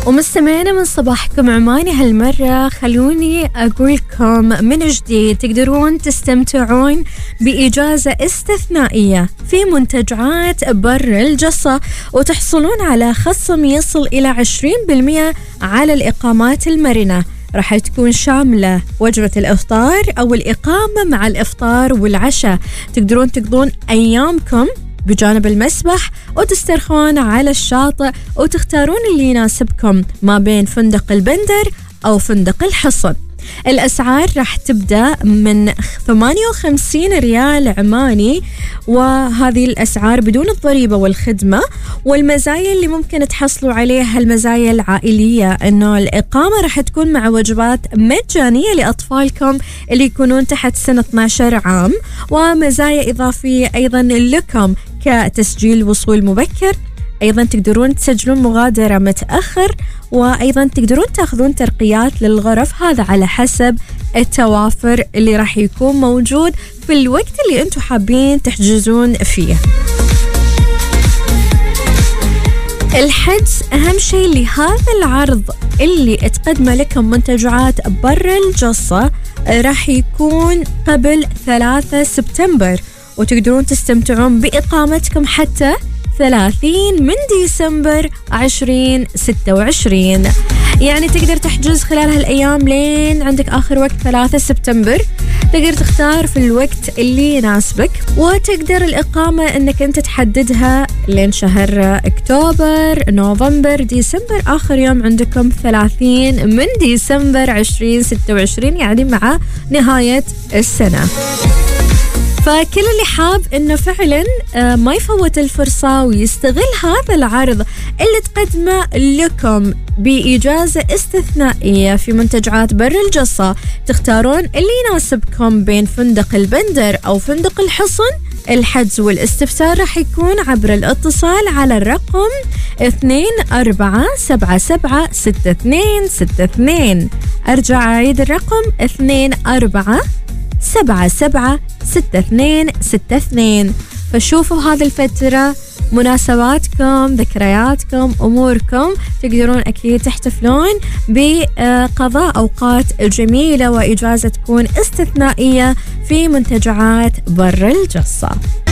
ومستمعين من صباحكم عماني هالمرة، خلوني أقولكم من جديد تقدرون تستمتعون بإجازة استثنائية في منتجعات بر الجصة، وتحصلون على خصم يصل إلى 20% على الإقامات المرنة. راح تكون شاملة وجبة الإفطار أو الإقامة مع الإفطار والعشاء. تقدرون تقضون أيامكم بجانب المسبح وتسترخون على الشاطئ وتختارون اللي يناسبكم ما بين فندق البندر أو فندق الحصن. الأسعار راح تبدأ من 58 ريال عماني، وهذه الأسعار بدون الضريبة والخدمة. والمزايا اللي ممكن تحصلوا عليها المزايا العائلية، إنه الإقامة راح تكون مع وجبات مجانية لأطفالكم اللي يكونون تحت سن 12 عام، ومزايا إضافية أيضا لكم كتسجيل وصول مبكر. أيضا تقدرون تسجلون مغادرة متأخر، وأيضا تقدرون تأخذون ترقيات للغرف، هذا على حسب التوافر اللي راح يكون موجود في الوقت اللي أنتم حابين تحجزون فيه. الحجز أهم شيء لهذا العرض اللي تقدمه لكم منتجعات بر الجصة راح يكون قبل 3 سبتمبر، وتقدرون تستمتعون بإقامتكم حتى 30 من ديسمبر 2026. يعني تقدر تحجز خلال هالأيام لين عندك آخر وقت 3 سبتمبر. تقدر تختار في الوقت اللي يناسبك، وتقدر الإقامة أنك أنت تحددها لين شهر أكتوبر، نوفمبر، ديسمبر. آخر يوم عندكم 30 من ديسمبر 2026، يعني مع نهاية السنة. فكل اللي حاب إنه فعلا ما يفوت الفرصة ويستغل هذا العرض اللي تقدمه لكم بإجازة استثنائية في منتجعات بر الجصة. تختارون اللي يناسبكم بين فندق البندر أو فندق الحصن. الحجز والاستفسار راح يكون عبر الاتصال على الرقم 24776262. أرجع أعيد الرقم 24776262. فشوفوا هذه الفترة مناسباتكم، ذكرياتكم، أموركم، تقدرون أكيد تحتفلون بقضاء أوقات جميلة وإجازة تكون استثنائية في منتجعات بر الجصة.